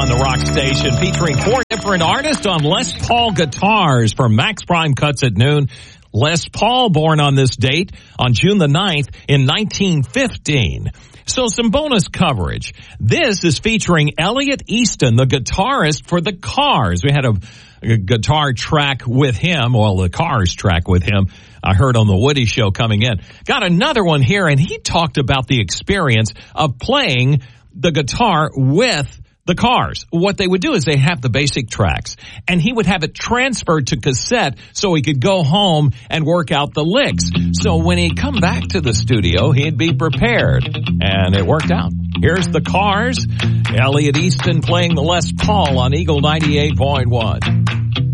on the Rock Station, featuring 4 different artists on Les Paul guitars for Max Prime Cuts at Noon. Les Paul, born on this date on June the 9th in 1915. So some bonus coverage. This is featuring Elliot Easton, the guitarist for the Cars. We had a guitar track with him, well, the Cars track with him, I heard on the Woody Show coming in. Got another one here, and he talked about the experience of playing the guitar with the Cars. What they would do is they have the basic tracks, and he would have it transferred to cassette so he could go home and work out the licks. So when he'd come back to the studio, he'd be prepared, and it worked out. Here's the Cars, Elliot Easton playing the Les Paul on Eagle 98.1.